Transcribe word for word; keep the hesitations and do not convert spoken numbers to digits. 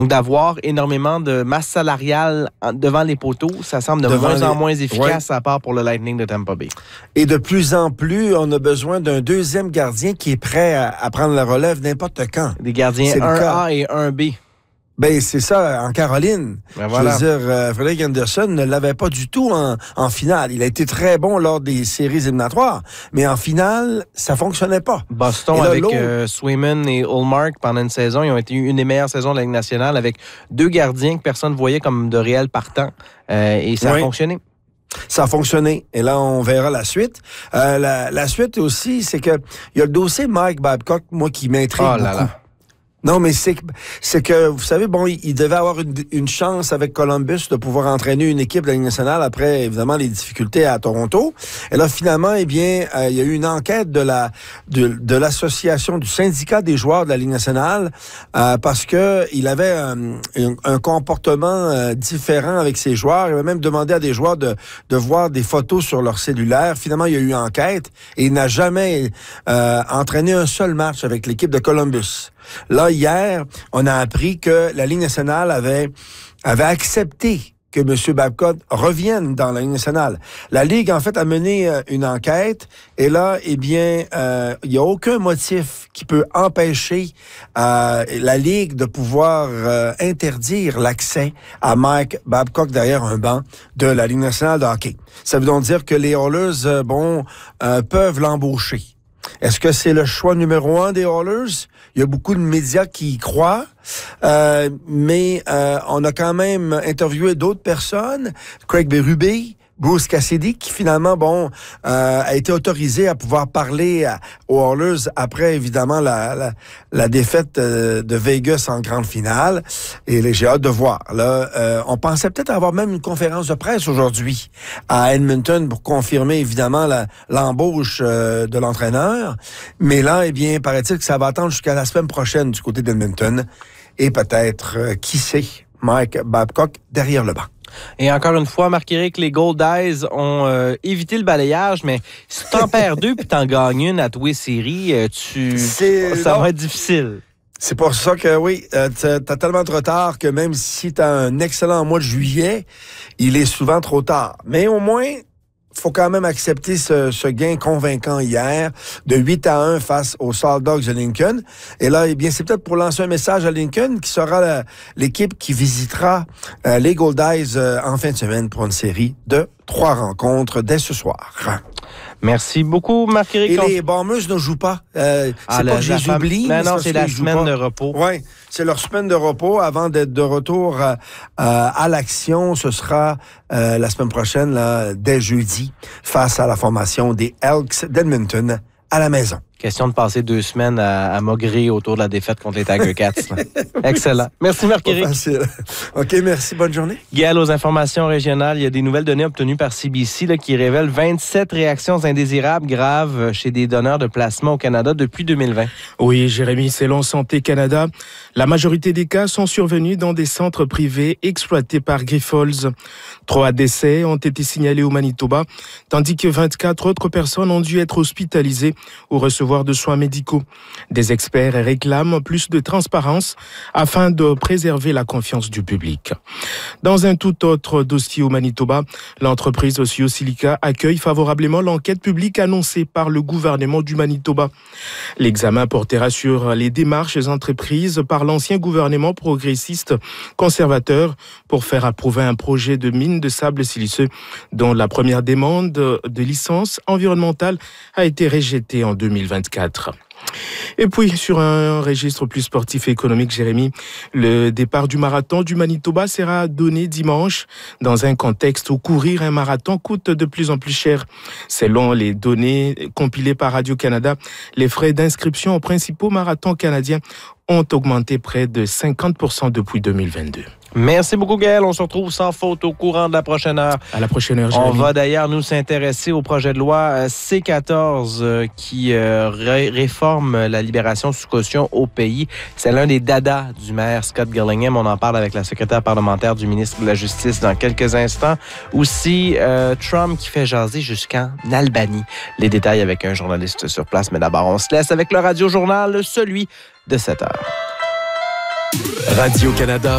D'avoir énormément de masse salariale devant les poteaux, ça semble de Devant moins les... en moins efficace ouais. à part pour le Lightning de Tampa Bay. Et de plus en plus, on a besoin d'un deuxième gardien qui est prêt à, à prendre la relève n'importe quand. Des gardiens un A et un B. Ben c'est ça, en Caroline. Ben voilà. Je veux dire, euh, Frederik Andersen ne l'avait pas du tout en, en finale. Il a été très bon lors des séries éliminatoires, mais en finale, ça fonctionnait pas. Boston là, avec euh, Swayman et Ullmark pendant une saison, ils ont été une des meilleures saisons de la Ligue nationale avec deux gardiens que personne ne voyait comme de réels partants. Euh, et ça oui. a fonctionné. Ça a fonctionné. Et là, on verra la suite. Euh, la, la suite aussi, c'est que il y a le dossier Mike Babcock, moi, qui m'intrigue oh là beaucoup. Là. Non, mais c'est, c'est que, vous savez, bon, il, il devait avoir une, une chance avec Columbus de pouvoir entraîner une équipe de la Ligue nationale après, évidemment, les difficultés à Toronto. Et là, finalement, eh bien, euh, il y a eu une enquête de la de, de l'association, du syndicat des joueurs de la Ligue nationale euh, parce que il avait euh, un, un comportement euh, différent avec ses joueurs. Il avait même demandé à des joueurs de, de voir des photos sur leur cellulaire. Finalement, il y a eu enquête et il n'a jamais euh, entraîné un seul match avec l'équipe de Columbus. Là, hier, on a appris que la Ligue nationale avait, avait accepté que M. Babcock revienne dans la Ligue nationale. La Ligue, en fait, a mené euh, une enquête et là, eh bien, euh, il n'y a aucun motif qui peut empêcher euh, la Ligue de pouvoir euh, interdire l'accès à Mike Babcock derrière un banc de la Ligue nationale de hockey. Ça veut donc dire que les Oilers, euh, bon, euh, peuvent l'embaucher. Est-ce que c'est le choix numéro un des Oilers? Il y a beaucoup de médias qui y croient, euh, mais euh, on a quand même interviewé d'autres personnes, Craig Berube, Bruce Cassidy, qui finalement, bon, euh, a été autorisé à pouvoir parler à, aux Oilers après, évidemment, la, la, la défaite euh, de Vegas en grande finale. Et j'ai hâte de voir. Là, euh, on pensait peut-être avoir même une conférence de presse aujourd'hui à Edmonton pour confirmer, évidemment, la, l'embauche euh, de l'entraîneur. Mais là, eh bien, paraît-il que ça va attendre jusqu'à la semaine prochaine du côté d'Edmonton. Et peut-être, euh, qui sait, Mike Babcock derrière le banc. Et encore une fois, Marc-Éric, les Gold Eyes ont euh, évité le balayage, mais si t'en perds deux puis t'en gagnes une à tous les séries, euh, tu... C'est... ça non. va être difficile. C'est pour ça que, oui, euh, t'as, t'as tellement de retard que même si t'as un excellent mois de juillet, il est souvent trop tard. Mais au moins... faut quand même accepter ce, ce gain convaincant hier de huit à un face aux Salt Dogs de Lincoln. Et là, eh bien, c'est peut-être pour lancer un message à Lincoln qui sera la, l'équipe qui visitera euh, les Gold Eyes euh, en fin de semaine pour une série de trois rencontres dès ce soir. Merci beaucoup, Marc-Éric. Et les Bombers ne jouent pas. Euh, ah, c'est la, pas que je les fam... oublie. Non, non, c'est la semaine de repos. Oui, c'est leur semaine de repos avant d'être de retour à, à, à l'action. Ce sera euh, la semaine prochaine, là, dès jeudi, face à la formation des Elks d'Edmonton à la maison. Question de passer deux semaines à, à maugrer autour de la défaite contre les Tiger Cats. Excellent. Merci, Marc-Éric. OK, merci. Bonne journée. Gaël, aux informations régionales, il y a des nouvelles données obtenues par C B C là, qui révèlent vingt-sept réactions indésirables graves chez des donneurs de plasma au Canada depuis deux mille vingt. Oui, Jérémy, selon Santé Canada, la majorité des cas sont survenus dans des centres privés exploités par Grifols. Trois décès ont été signalés au Manitoba, tandis que vingt-quatre autres personnes ont dû être hospitalisées ou recevoir de soins médicaux. Des experts réclament plus de transparence afin de préserver la confiance du public. Dans un tout autre dossier au Manitoba, l'entreprise Ossiosilica accueille favorablement l'enquête publique annoncée par le gouvernement du Manitoba. L'examen portera sur les démarches entreprises par l'ancien gouvernement progressiste conservateur pour faire approuver un projet de mine de sable siliceux dont la première demande de licence environnementale a été rejetée en deux mille vingt-quatre. Et puis, sur un registre plus sportif et économique, Jérémy, le départ du marathon du Manitoba sera donné dimanche dans un contexte où courir un marathon coûte de plus en plus cher. Selon les données compilées par Radio-Canada, les frais d'inscription aux principaux marathons canadiens ont augmenté près de cinquante pour cent depuis deux mille vingt-deux. Merci beaucoup, Gaël. On se retrouve sans faute au courant de la prochaine heure. À la prochaine heure, Jérémy. On va d'ailleurs nous s'intéresser au projet de loi C quatorze euh, qui euh, ré- réforme la libération sous caution au pays. C'est l'un des dadas du maire Scott Gillingham. On en parle avec la secrétaire parlementaire du ministre de la Justice dans quelques instants. Aussi, euh, Trump qui fait jaser jusqu'en Albanie. Les détails avec un journaliste sur place. Mais d'abord, on se laisse avec le Radio-Journal, celui de sept heures. Radio-Canada